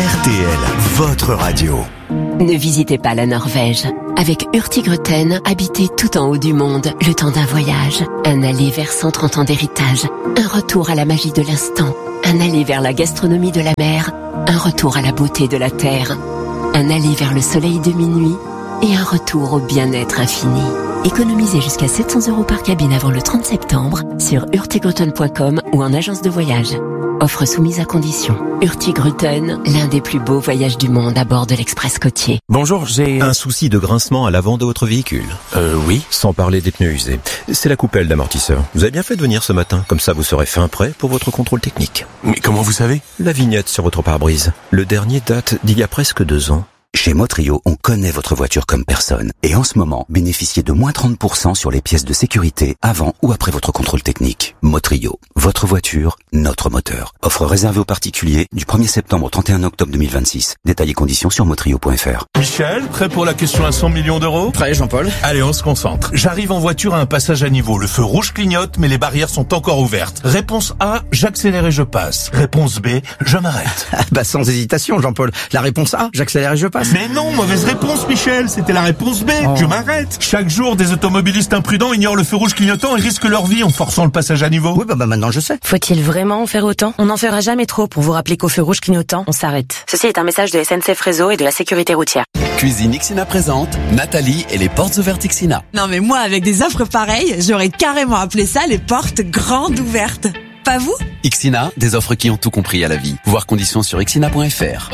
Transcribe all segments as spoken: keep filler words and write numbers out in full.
R T L, votre radio. Ne visitez pas la Norvège. Avec Hurtigruten, habitez tout en haut du monde, le temps d'un voyage. Un aller vers cent trente ans d'héritage. Un retour à la magie de l'instant. Un aller vers la gastronomie de la mer. Un retour à la beauté de la terre. Un aller vers le soleil de minuit. Et un retour au bien-être infini. Économisez jusqu'à sept cents euros par cabine avant le trente septembre sur hurtigruten point com ou en agence de voyage. Offre soumise à condition. Hurtigruten, l'un des plus beaux voyages du monde à bord de l'Express côtier. Bonjour, j'ai... Un souci de grincement à l'avant de votre véhicule. Euh, oui. Sans parler des pneus usés. C'est la coupelle d'amortisseur. Vous avez bien fait de venir ce matin. Comme ça, vous serez fin prêt pour votre contrôle technique. Mais comment vous savez? La vignette sur votre pare-brise. Le dernier date d'il y a presque deux ans. Chez Motrio, on connaît votre voiture comme personne. Et en ce moment, bénéficiez de moins trente pour cent sur les pièces de sécurité avant ou après votre contrôle technique. Motrio, votre voiture, notre moteur. Offre réservée aux particuliers du premier septembre au trente et un octobre deux mille vingt-six. Détails et conditions sur motrio point f r. Michel, prêt pour la question à cent millions d'euros? Prêt, Jean-Paul. Allez, on se concentre. J'arrive en voiture à un passage à niveau. Le feu rouge clignote, mais les barrières sont encore ouvertes. Réponse A, j'accélère et je passe. Réponse B, je m'arrête. Bah sans hésitation, Jean-Paul. La réponse A, j'accélère et je passe. Mais non, mauvaise réponse, Michel. C'était la réponse B. Oh. Je m'arrête. Chaque jour, des automobilistes imprudents ignorent le feu rouge clignotant et risquent leur vie en forçant le passage à niveau. Oui, bah, bah maintenant je sais. Faut-il vraiment en faire autant? On n'en fera jamais trop pour vous rappeler qu'au feu rouge clignotant, on s'arrête. Ceci est un message de S N C F Réseau et de la sécurité routière. Cuisine Ixina présente Nathalie et les portes ouvertes Ixina. Non mais moi, avec des offres pareilles, j'aurais carrément appelé ça les portes grandes ouvertes. Pas vous? Ixina, des offres qui ont tout compris à la vie. Voir conditions sur ixina point f r.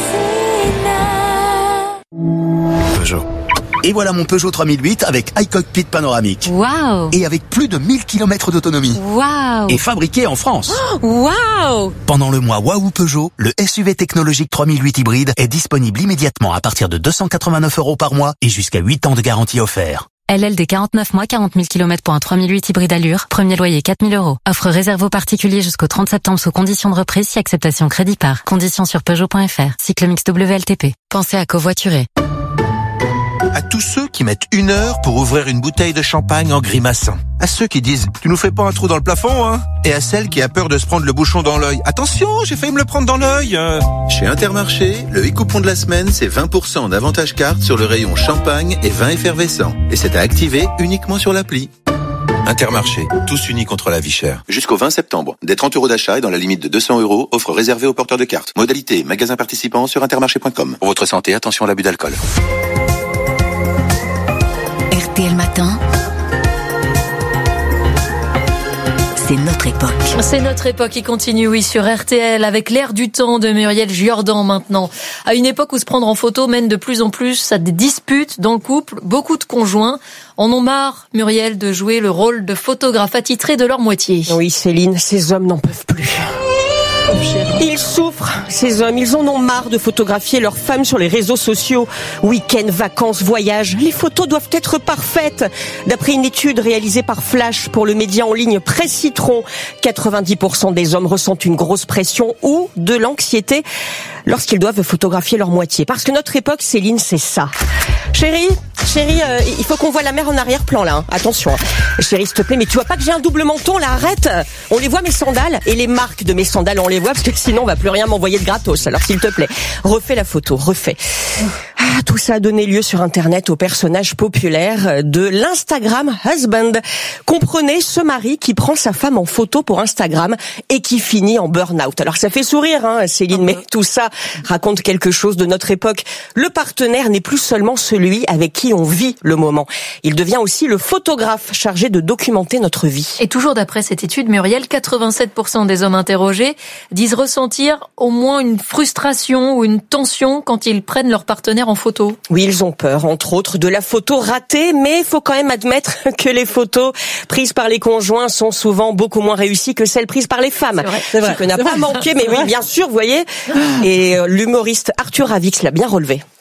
Peugeot. Et voilà mon Peugeot trois mille huit avec iCockpit panoramique. Waouh! Et avec plus de mille kilomètres d'autonomie. Waouh! Et fabriqué en France. Waouh! Pendant le mois Waouh Peugeot, le S U V technologique trois mille huit hybride est disponible immédiatement à partir de deux cent quatre-vingt-neuf euros par mois et jusqu'à huit ans de garantie offert. L L D quarante-neuf mois, quarante mille kilomètres pour un trois mille huit hybride allure. Premier loyer quatre mille euros. Offre réservée aux particuliers jusqu'au trente septembre sous conditions de reprise si acceptation crédit par. Conditions sur Peugeot point f r. Cycle mix W L T P. Pensez à covoiturer. À tous ceux qui mettent une heure pour ouvrir une bouteille de champagne en grimaçant. À ceux qui disent « Tu nous fais pas un trou dans le plafond, hein ?» Et à celle qui a peur de se prendre le bouchon dans l'œil. « Attention, j'ai failli me le prendre dans l'œil euh. !» Chez Intermarché, le e-coupon de la semaine, c'est vingt pour cent d'avantage carte sur le rayon champagne et vin effervescent. Et c'est à activer uniquement sur l'appli. Intermarché, tous unis contre la vie chère. Jusqu'au vingt septembre, des trente euros d'achat et dans la limite de deux cents euros, offre réservée aux porteurs de cartes. Modalité, magasin participant sur intermarché point com. Pour votre santé, attention à l'abus d'alcool. R T L Matin, c'est notre époque. C'est notre époque qui continue, oui, sur R T L, avec l'air du temps de Muriel Jordan maintenant. À une époque où se prendre en photo mène de plus en plus à des disputes dans le couple, beaucoup de conjoints en ont marre, Muriel, de jouer le rôle de photographe attitré de leur moitié. Oui, Céline, ces hommes n'en peuvent plus. Ils souffrent, ces hommes, ils en ont marre de photographier leurs femmes sur les réseaux sociaux. Week-end, vacances, voyages, les photos doivent être parfaites. D'après une étude réalisée par Flash pour le média en ligne Presse Citron, quatre-vingt-dix pour cent des hommes ressentent une grosse pression ou de l'anxiété lorsqu'ils doivent photographier leur moitié. Parce que notre époque, Céline, c'est ça. Chérie, chérie, euh, il faut qu'on voit la mer en arrière-plan là, hein. Attention. Chérie, s'il te plaît, mais tu vois pas que j'ai un double menton là, arrête. On les voit mes sandales et les marques de mes sandales, on les voit parce que sinon on va plus rien m'envoyer de gratos. Alors s'il te plaît, refais la photo, refais. Ah, tout ça a donné lieu sur Internet au personnage populaire de l'Instagram Husband. Comprenez ce mari qui prend sa femme en photo pour Instagram et qui finit en burn-out. Alors ça fait sourire, hein, Céline, mais tout ça raconte quelque chose de notre époque. Le partenaire n'est plus seulement celui avec qui on vit le moment. Il devient aussi le photographe chargé de documenter notre vie. Et toujours d'après cette étude, Muriel, quatre-vingt-sept pour cent des hommes interrogés disent ressentir au moins une frustration ou une tension quand ils prennent leur partenaire en photo. Oui, ils ont peur, entre autres, de la photo ratée, mais il faut quand même admettre que les photos prises par les conjoints sont souvent beaucoup moins réussies que celles prises par les femmes. C'est vrai, Ce que n'a pas manqué, mais oui, bien sûr, vous voyez. Et l'humoriste Arthur Avix l'a bien relevé.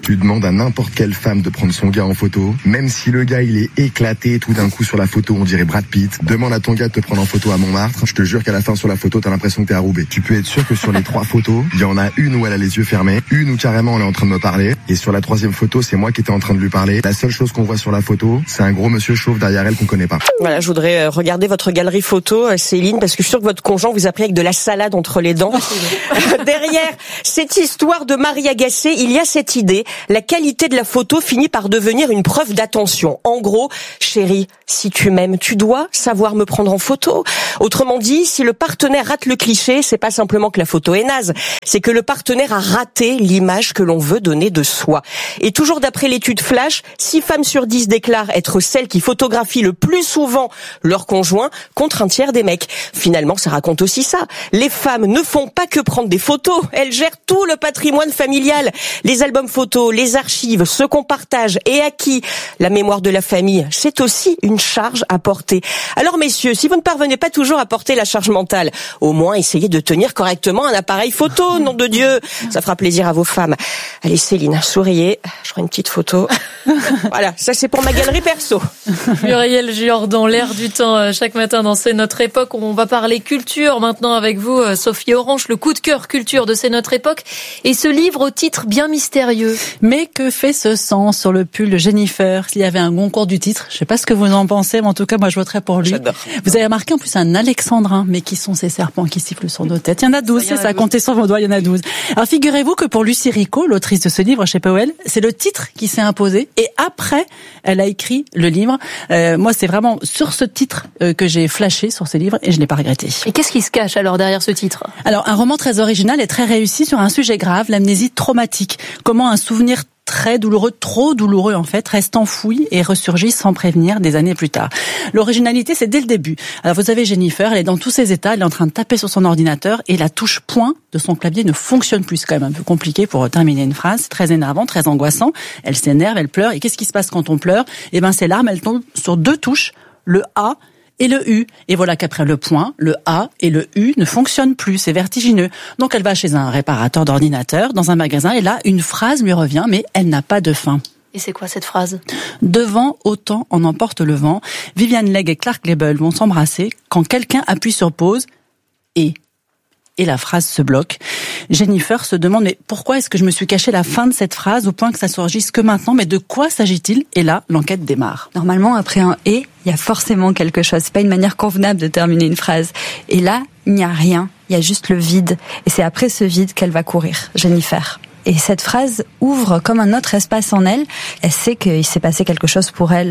Tu demandes à n'importe quelle femme de prendre son gars en photo, même si le gars il est éclaté, tout d'un coup sur la photo on dirait Brad Pitt. Demande à ton gars de te prendre en photo à Montmartre, je te jure qu'à la fin sur la photo t'as l'impression que t'es à Roubaix. Tu peux être sûr que sur les trois photos, il y en a une où elle a les yeux fermés, une où carrément elle est en train de me parler, et sur la troisième photo c'est moi qui étais en train de lui parler. La seule chose qu'on voit sur la photo, c'est un gros monsieur chauve derrière elle qu'on connaît pas. Voilà, je voudrais regarder votre galerie photo, Céline, parce que je suis sûre que votre conjoint vous a pris avec de la salade entre les dents. Derrière cette histoire de mari agacé, il y a cette idée. La qualité de la photo finit par devenir une preuve d'attention. En gros, chérie, si tu m'aimes, tu dois savoir me prendre en photo. Autrement dit, si le partenaire rate le cliché, c'est pas simplement que la photo est naze, c'est que le partenaire a raté l'image que l'on veut donner de soi. Et toujours d'après l'étude Flash, six femmes sur dix déclarent être celles qui photographient le plus souvent leur conjoint contre un tiers des mecs. Finalement, ça raconte aussi ça. Les femmes ne font pas que prendre des photos, elles gèrent tout le patrimoine familial. Les albums photos, les archives, ce qu'on partage et à qui. La mémoire de la famille, c'est aussi une charge à porter. Alors messieurs, si vous ne parvenez pas toujours à porter la charge mentale, au moins essayez de tenir correctement un appareil photo, nom de Dieu. Ça fera plaisir à vos femmes. Allez Céline, souriez, je ferai une petite photo. Voilà, ça c'est pour ma galerie perso. Muriel Jordan, l'air du temps, chaque matin dans C'est notre époque. On va parler culture maintenant avec vous, Sophie Orange, le coup de cœur culture de C'est notre époque. Et ce livre au titre bien mystérieux. Mais que fait ce sang sur le pull de Jennifer? S'il y avait un concours du titre, je sais pas ce que vous en pensez, mais en tout cas, moi je voterais pour lui. J'adore. Vous avez remarqué en plus un alexandrin, mais qui sont ces serpents qui sifflent sur nos têtes? Il y en a douze, c'est ça, comptez sur vos doigts, il y en a douze. Alors figurez-vous que pour Lucie Rico, l'autrice de ce livre chez P O L, c'est le titre qui s'est imposé, et après, elle a écrit le livre. Euh, moi, c'est vraiment sur ce titre euh, que j'ai flashé sur ce livre, et je l'ai pas regretté. Et qu'est-ce qui se cache alors derrière ce titre? Alors, un roman très original et très réussi sur un sujet grave, l'amnésie traumatique. Comment un souvenir très douloureux, trop douloureux en fait, reste enfoui et ressurgit sans prévenir des années plus tard. L'originalité, c'est dès le début. Alors vous avez Jennifer, elle est dans tous ses états, elle est en train de taper sur son ordinateur et la touche point de son clavier ne fonctionne plus. C'est quand même un peu compliqué pour terminer une phrase, c'est très énervant, très angoissant. Elle s'énerve, elle pleure, et qu'est-ce qui se passe quand on pleure? Eh ben, ses larmes, elles tombent sur deux touches, le A et le U. Et voilà qu'après le point, le A et le U ne fonctionnent plus, c'est vertigineux. Donc elle va chez un réparateur d'ordinateur, dans un magasin, et là, une phrase lui revient, mais elle n'a pas de fin. Et c'est quoi cette phrase? Devant, autant en emporte le vent. Viviane Legge et Clark Gable vont s'embrasser quand quelqu'un appuie sur pause et... Et la phrase se bloque. Jennifer se demande, mais pourquoi est-ce que je me suis caché la fin de cette phrase au point que ça surgisse que maintenant? Mais de quoi s'agit-il? Et là, l'enquête démarre. Normalement, après un « et », il y a forcément quelque chose. C'est pas une manière convenable de terminer une phrase. Et là, il n'y a rien. Il y a juste le vide. Et c'est après ce vide qu'elle va courir, Jennifer. Et cette phrase ouvre comme un autre espace en elle. Elle sait qu'il s'est passé quelque chose pour elle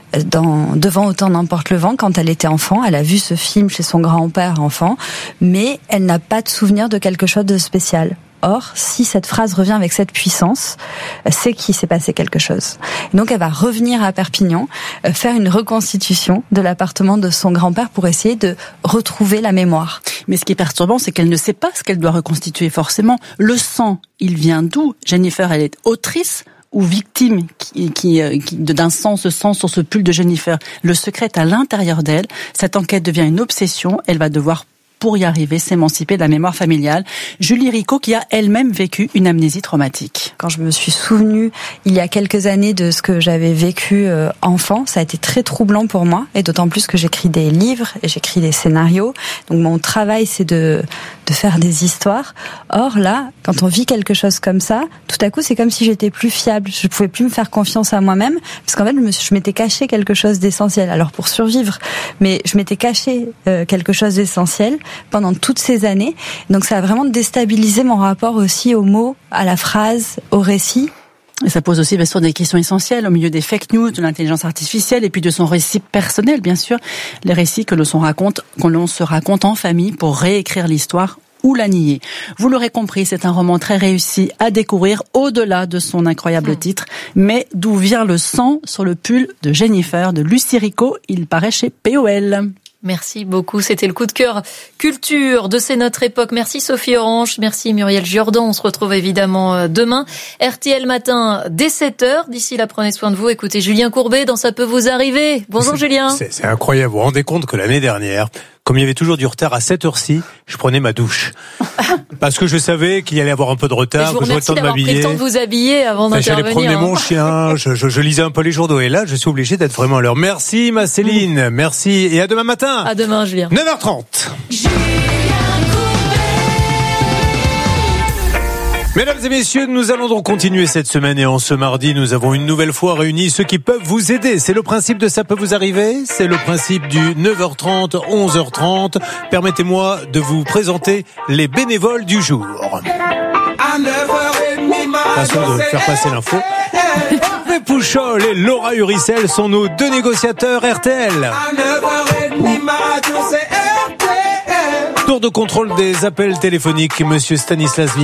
dans Devant autant n'emporte le vent quand elle était enfant. Elle a vu ce film chez son grand-père enfant, mais elle n'a pas de souvenir de quelque chose de spécial. Or, si cette phrase revient avec cette puissance, c'est qu'il s'est passé quelque chose. Et donc, elle va revenir à Perpignan, faire une reconstitution de l'appartement de son grand-père pour essayer de retrouver la mémoire. Mais ce qui est perturbant, c'est qu'elle ne sait pas ce qu'elle doit reconstituer forcément. Le sang, il vient d'où? Jennifer, elle est autrice ou victime qui, qui, qui d'un sang, ce sang sur ce pull de Jennifer. Le secret est à l'intérieur d'elle. Cette enquête devient une obsession. Elle va devoir, pour y arriver, s'émanciper de la mémoire familiale. Julie Rico, qui a elle-même vécu une amnésie traumatique. Quand je me suis souvenue, il y a quelques années, de ce que j'avais vécu euh, enfant, ça a été très troublant pour moi, et d'autant plus que j'écris des livres et j'écris des scénarios. Donc mon travail, c'est de, de faire des histoires. Or là, quand on vit quelque chose comme ça, tout à coup, c'est comme si j'étais plus fiable. Je pouvais plus me faire confiance à moi-même, parce qu'en fait, je, me, je m'étais caché quelque chose d'essentiel. Alors pour survivre, mais je m'étais caché euh, quelque chose d'essentiel pendant toutes ces années. Donc ça a vraiment déstabilisé mon rapport aussi aux mots, à la phrase, au récit. Et ça pose aussi bien sûr des questions essentielles au milieu des fake news, de l'intelligence artificielle et puis de son récit personnel, bien sûr. Les récits que l'on se raconte, que l'on se raconte en famille pour réécrire l'histoire ou la nier. Vous l'aurez compris, c'est un roman très réussi à découvrir au-delà de son incroyable mmh. titre. Mais d'où vient le sang sur le pull de Jennifer de Lucie Rico? Il paraît chez P O L. Merci beaucoup, c'était le coup de cœur culture de C'est notre époque. Merci Sophie Orange, merci Muriel Jordan. On se retrouve évidemment demain. R T L Matin dès sept heures. D'ici là, prenez soin de vous. Écoutez Julien Courbet dans Ça peut vous arriver. Bonjour c'est, Julien. C'est, c'est incroyable. Vous vous rendez compte que l'année dernière, comme il y avait toujours du retard à cette heure-ci, je prenais ma douche. Parce que je savais qu'il allait y avoir un peu de retard, je vous que j'aurais le temps de remercie d'avoir pris m'habiller. le temps de vous habiller avant Enfin, d'intervenir. j'allais promener hein. mon chien, je, je, je lisais un peu les journaux et là, je suis obligé d'être vraiment à l'heure. Merci ma Céline, merci et à demain matin. À demain Julien. neuf heures trente. Mesdames et messieurs, nous allons donc continuer cette semaine et en ce mardi, nous avons une nouvelle fois réuni ceux qui peuvent vous aider. C'est le principe de Ça peut vous arriver, c'est le principe du neuf heures trente, onze heures trente. Permettez-moi de vous présenter les bénévoles du jour. Façon de faire passer l'info. Hervé Pouchol et Laura Uricel sont nos deux négociateurs R T L. Tour de contrôle des appels téléphoniques, monsieur Stanislas